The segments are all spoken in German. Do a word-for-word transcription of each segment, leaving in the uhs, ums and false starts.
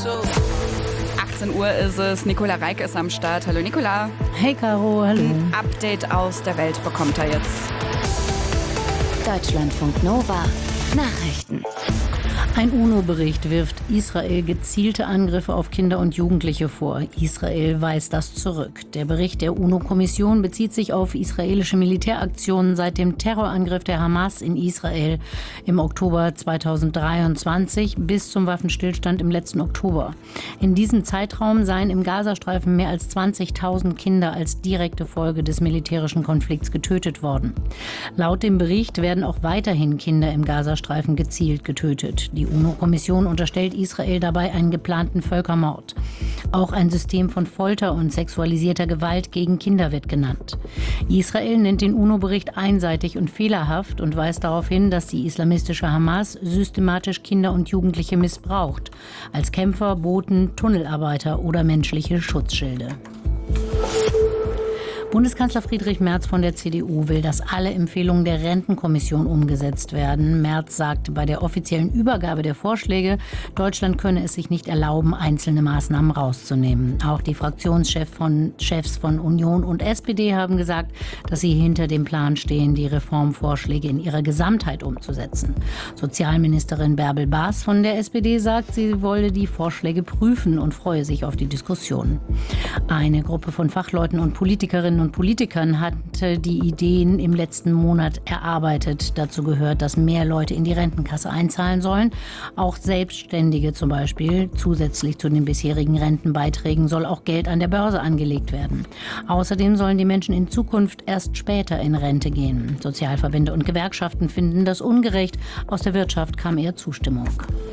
achtzehn Uhr ist es, Nicola Reik ist am Start. Hallo Nicola. Hey Caro, hallo. Ein Update aus der Welt bekommt er jetzt. Deutschlandfunk Nova Nachrichten. Ein UNO-Bericht wirft Israel gezielte Angriffe auf Kinder und Jugendliche vor. Israel weist das zurück. Der Bericht der UNO-Kommission bezieht sich auf israelische Militäraktionen seit dem Terrorangriff der Hamas in Israel im Oktober zweitausenddreiundzwanzig bis zum Waffenstillstand im letzten Oktober. In diesem Zeitraum seien im Gazastreifen mehr als zwanzigtausend Kinder als direkte Folge des militärischen Konflikts getötet worden. Laut dem Bericht werden auch weiterhin Kinder im Gazastreifen gezielt getötet. Die UNO-Kommission unterstellt Israel dabei einen geplanten Völkermord. Auch ein System von Folter und sexualisierter Gewalt gegen Kinder wird genannt. Israel nennt den UNO-Bericht einseitig und fehlerhaft und weist darauf hin, dass die islamistische Hamas systematisch Kinder und Jugendliche missbraucht, als Kämpfer, Boten, Tunnelarbeiter oder menschliche Schutzschilde. Bundeskanzler Friedrich Merz von der C D U will, dass alle Empfehlungen der Rentenkommission umgesetzt werden. Merz sagt bei der offiziellen Übergabe der Vorschläge, Deutschland könne es sich nicht erlauben, einzelne Maßnahmen rauszunehmen. Auch die Fraktionschefs von, Chefs von Union und S P D haben gesagt, dass sie hinter dem Plan stehen, die Reformvorschläge in ihrer Gesamtheit umzusetzen. Sozialministerin Bärbel Baas von der S P D sagt, sie wolle die Vorschläge prüfen und freue sich auf die Diskussion. Eine Gruppe von Fachleuten und Politikerinnen und Politikern hatte die Ideen im letzten Monat erarbeitet. Dazu gehört, dass mehr Leute in die Rentenkasse einzahlen sollen. Auch Selbstständige zum Beispiel. Zusätzlich zu den bisherigen Rentenbeiträgen soll auch Geld an der Börse angelegt werden. Außerdem sollen die Menschen in Zukunft erst später in Rente gehen. Sozialverbände und Gewerkschaften finden das ungerecht. Aus der Wirtschaft kam eher Zustimmung.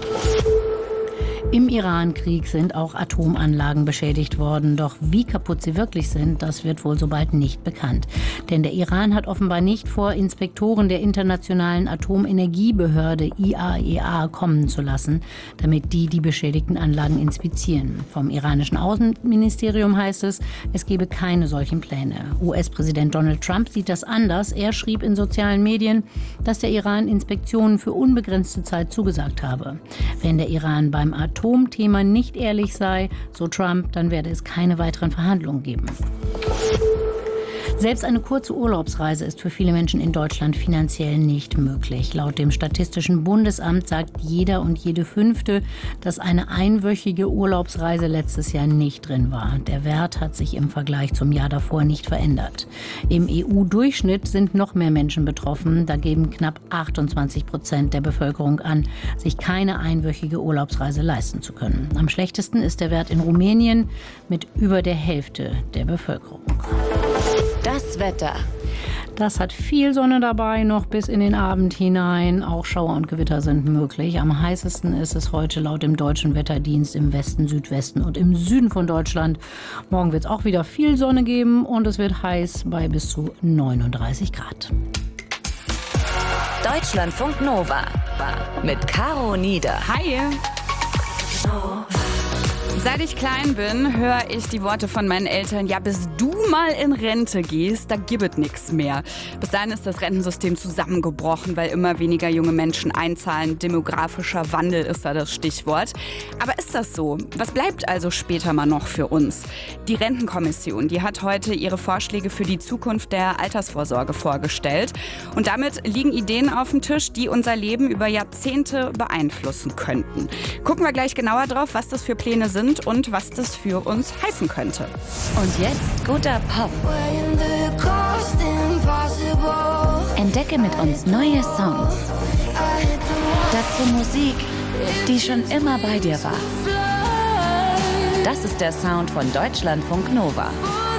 Im Iran-Krieg sind auch Atomanlagen beschädigt worden. Doch wie kaputt sie wirklich sind, das wird wohl so bald nicht bekannt. Denn der Iran hat offenbar nicht vor, Inspektoren der Internationalen Atomenergiebehörde I A E A kommen zu lassen, damit die die beschädigten Anlagen inspizieren. Vom iranischen Außenministerium heißt es, es gebe keine solchen Pläne. U S-Präsident Donald Trump sieht das anders. Er schrieb in sozialen Medien, dass der Iran Inspektionen für unbegrenzte Zeit zugesagt habe. Wenn der Iran beim Atom Atomthema nicht ehrlich sei, so Trump, dann werde es keine weiteren Verhandlungen geben. Selbst eine kurze Urlaubsreise ist für viele Menschen in Deutschland finanziell nicht möglich. Laut dem Statistischen Bundesamt sagt jeder und jede Fünfte, dass eine einwöchige Urlaubsreise letztes Jahr nicht drin war. Der Wert hat sich im Vergleich zum Jahr davor nicht verändert. Im E U-Durchschnitt sind noch mehr Menschen betroffen. Da geben knapp achtundzwanzig Prozent der Bevölkerung an, sich keine einwöchige Urlaubsreise leisten zu können. Am schlechtesten ist der Wert in Rumänien mit über der Hälfte der Bevölkerung. Das Wetter. Das hat viel Sonne dabei, noch bis in den Abend hinein. Auch Schauer und Gewitter sind möglich. Am heißesten ist es heute laut dem Deutschen Wetterdienst im Westen, Südwesten und im Süden von Deutschland. Morgen wird es auch wieder viel Sonne geben und es wird heiß bei bis zu neununddreißig Grad. Deutschlandfunk Nova mit Caro Nieder. Hi. Seit ich klein bin, höre ich die Worte von meinen Eltern, ja, bis du mal in Rente gehst, da gibt es nichts mehr. Bis dahin ist das Rentensystem zusammengebrochen, weil immer weniger junge Menschen einzahlen. Demografischer Wandel ist da das Stichwort. Aber ist das so? Was bleibt also später mal noch für uns? Die Rentenkommission, die hat heute ihre Vorschläge für die Zukunft der Altersvorsorge vorgestellt. Und damit liegen Ideen auf dem Tisch, die unser Leben über Jahrzehnte beeinflussen könnten. Gucken wir gleich genauer drauf, was das für Pläne sind und was das für uns heißen könnte. Und jetzt guter Pop. Entdecke mit uns neue Songs. Dazu Musik, die schon immer bei dir war. Das ist der Sound von Deutschlandfunk Nova.